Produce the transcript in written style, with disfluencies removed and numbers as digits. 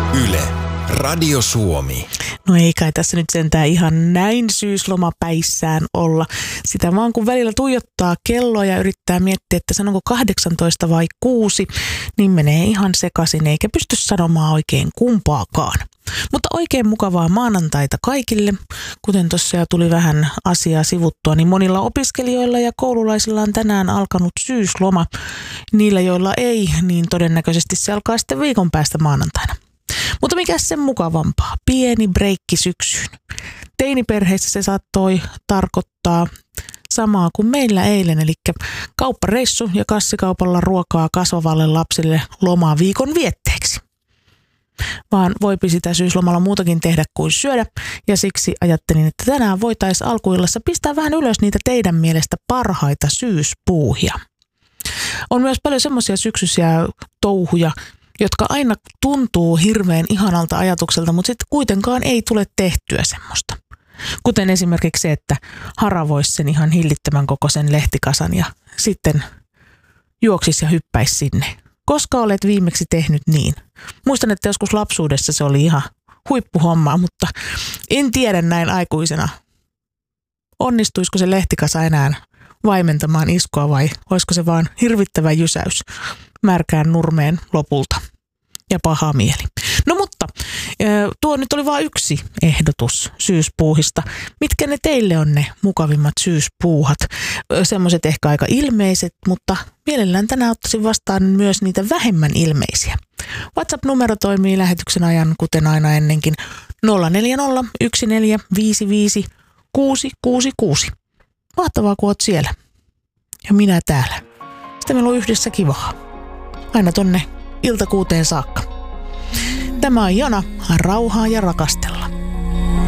Yle, Radio Suomi. No ei kai tässä nyt sentään ihan näin syyslomapäissään olla. Sitä vaan kun välillä tuijottaa kelloa ja yrittää miettiä, että sanonko 18 vai 6, niin menee ihan sekaisin eikä pysty sanomaan oikein kumpaakaan. Mutta oikein mukavaa maanantaita kaikille. Kuten tuossa jo tuli vähän asiaa sivuttua, niin monilla opiskelijoilla ja koululaisilla on tänään alkanut syysloma. Niillä, joilla ei, niin todennäköisesti se alkaa sitten viikon päästä maanantaina. Mutta mikä sen mukavampaa? Pieni breikki syksyyn. Teiniperheissä se saattoi tarkoittaa samaa kuin meillä eilen, eli kauppareissu ja kassikaupalla ruokaa kasvavalle lapsille lomaa viikon vietteeksi. Vaan voipi sitä syyslomalla muutakin tehdä kuin syödä, ja siksi ajattelin, että tänään voitaisiin alkuillassa pistää vähän ylös niitä teidän mielestä parhaita syyspuuhia. On myös paljon semmoisia syksyisiä touhuja, jotka aina tuntuu hirveän ihanalta ajatukselta, mutta sitten kuitenkaan ei tule tehtyä semmoista. Kuten esimerkiksi se, että haravoisi sen ihan hillittömän kokoisen lehtikasan ja sitten juoksisi ja hyppäisi sinne. Koska olet viimeksi tehnyt niin? Muistan, että joskus lapsuudessa se oli ihan huippuhommaa, mutta en tiedä näin aikuisena. Onnistuisiko se lehtikasa enää vaimentamaan iskua vai olisiko se vaan hirvittävä jysäys märkään nurmeen lopulta ja paha mieli. No mutta tuo nyt oli vain yksi ehdotus syyspuuhista. Mitkä ne teille on ne mukavimmat syyspuuhat? Semmoiset ehkä aika ilmeiset, mutta mielellään tänään ottaisin vastaan myös niitä vähemmän ilmeisiä. WhatsApp-numero toimii lähetyksen ajan, kuten aina ennenkin, 040 1455 666. Mahtavaa, kun oot siellä. Ja minä täällä. Sitten meillä on yhdessä kivaa. Aina tonne iltakuuteen saakka. Tämä on Jana, rauhaa ja rakastella.